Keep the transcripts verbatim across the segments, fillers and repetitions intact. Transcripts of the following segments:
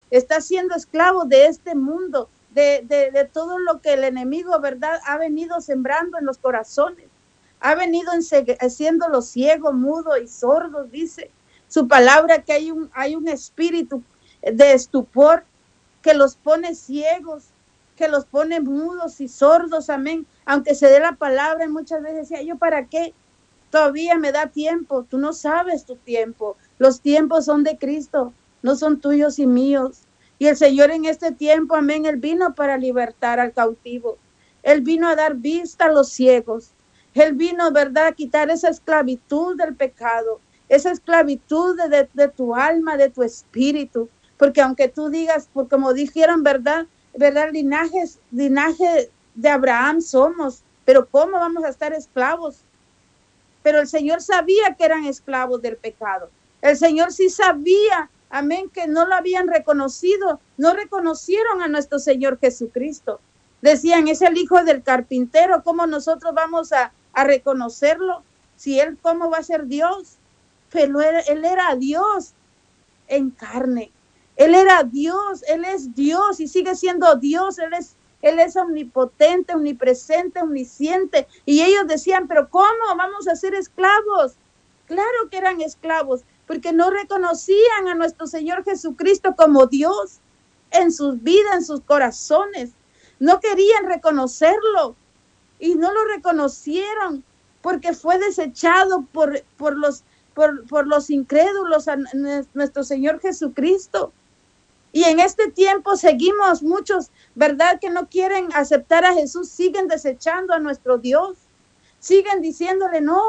Estás siendo esclavo de este mundo, de, de, de todo lo que el enemigo, ¿verdad?, ha venido sembrando en los corazones. Ha venido haciendo los ciegos, mudos y sordos, dice su palabra, que hay un, hay un espíritu de estupor que los pone ciegos, que los pone mudos y sordos, amén. Aunque se dé la palabra, y muchas veces decía, ¿yo para qué? Todavía me da tiempo. Tú no sabes tu tiempo. Los tiempos son de Cristo, no son tuyos y míos. Y el Señor en este tiempo, amén, Él vino para libertar al cautivo. Él vino a dar vista a los ciegos. Él vino, ¿verdad?, a quitar esa esclavitud del pecado, esa esclavitud de, de, de tu alma, de tu espíritu. Porque aunque tú digas, por como dijeron, ¿verdad?, ¿verdad?, linajes, linaje de Abraham somos, pero ¿cómo vamos a estar esclavos? Pero el Señor sabía que eran esclavos del pecado. El Señor sí sabía, amén, que no lo habían reconocido, no reconocieron a nuestro Señor Jesucristo. Decían, es el hijo del carpintero, ¿cómo nosotros vamos a, a reconocerlo? Si Él, ¿cómo va a ser Dios? Pero él, él era Dios en carne. Él era Dios, Él es Dios y sigue siendo Dios. Él es Él es omnipotente, omnipresente, omnisciente. Y ellos decían, pero ¿cómo vamos a ser esclavos? Claro que eran esclavos, porque no reconocían a nuestro Señor Jesucristo como Dios en sus vidas, en sus corazones. No querían reconocerlo y no lo reconocieron porque fue desechado por, por, los, por, por los incrédulos a nuestro Señor Jesucristo. Y en este tiempo seguimos muchos, ¿verdad?, que no quieren aceptar a Jesús, siguen desechando a nuestro Dios, siguen diciéndole, no,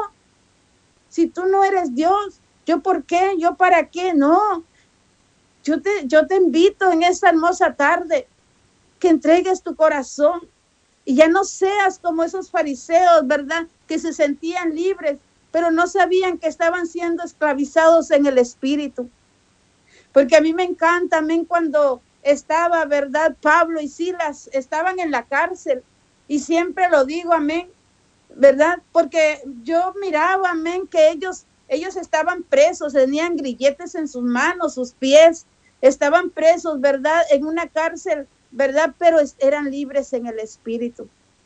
si tú no eres Dios, ¿yo por qué? ¿Yo para qué? No, yo te, yo te invito en esta hermosa tarde que entregues tu corazón y ya no seas como esos fariseos, ¿verdad?, que se sentían libres, pero no sabían que estaban siendo esclavizados en el espíritu. Porque a mí me encanta, amén, cuando estaba, ¿verdad?, Pablo y Silas estaban en la cárcel, y siempre lo digo, amén, ¿verdad? Porque yo miraba, amén, que ellos, ellos estaban presos, tenían grilletes en sus manos, sus pies, estaban presos, ¿verdad?, en una cárcel, ¿verdad?, pero eran libres en el espíritu.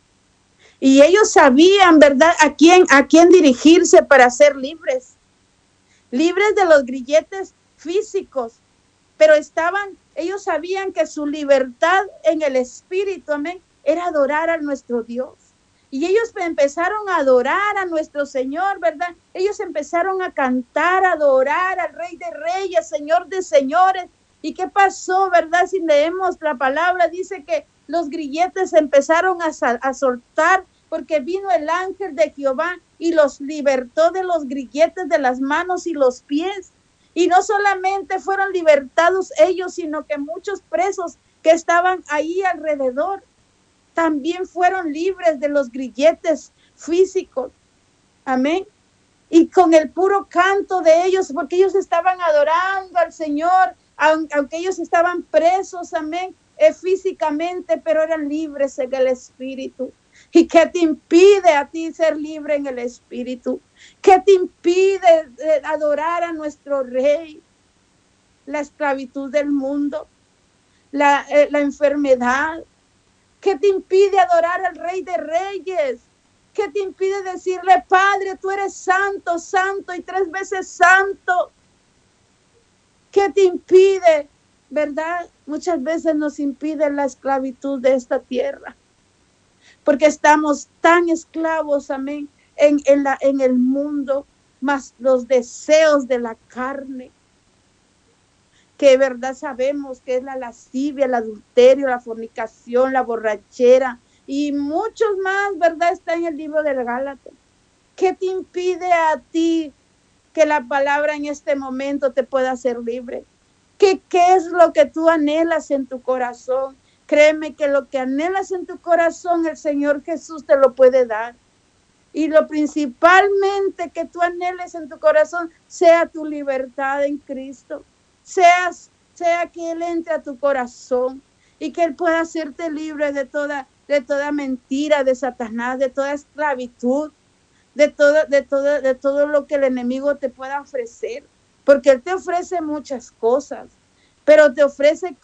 Y ellos sabían, ¿verdad?, a quién, a quién dirigirse para ser libres, libres de los grilletes físicos, pero estaban, ellos sabían que su libertad en el espíritu, amén, era adorar a nuestro Dios. Y ellos empezaron a adorar a nuestro Señor, ¿verdad? Ellos empezaron a cantar, a adorar al Rey de Reyes, Señor de Señores. ¿Y qué pasó, verdad? Si leemos la palabra, dice que los grilletes empezaron a, a soltar, porque vino el ángel de Jehová y los libertó de los grilletes de las manos y los pies. Y no solamente fueron libertados ellos, sino que muchos presos que estaban ahí alrededor también fueron libres de los grilletes físicos. Amén. Y con el puro canto de ellos, porque ellos estaban adorando al Señor, aunque ellos estaban presos, amén, eh, físicamente, pero eran libres en el espíritu. ¿Y qué te impide a ti ser libre en el espíritu? ¿Qué te impide adorar a nuestro Rey? La esclavitud del mundo, la, eh, la enfermedad. ¿Qué te impide adorar al Rey de Reyes? ¿Qué te impide decirle, Padre, tú eres santo, santo y tres veces santo? ¿Qué te impide, verdad? Muchas veces nos impide la esclavitud de esta tierra, porque estamos tan esclavos, amén, en, en, la, en el mundo, más los deseos de la carne, que verdad sabemos que es la lascivia, el adulterio, la fornicación, la borrachera y muchos más, verdad, está en el libro del Gálatas. ¿Qué te impide a ti que la palabra en este momento te pueda hacer libre? ¿Qué, qué es lo que tú anhelas en tu corazón? Créeme que lo que anhelas en tu corazón, el Señor Jesús te lo puede dar. Y lo principalmente que tú anheles en tu corazón sea tu libertad en Cristo. Seas, sea que Él entre a tu corazón y que Él pueda hacerte libre de toda, de toda mentira de Satanás, de toda esclavitud, de todo, de todo, de todo lo que el enemigo te pueda ofrecer. Porque Él te ofrece muchas cosas, pero te ofrece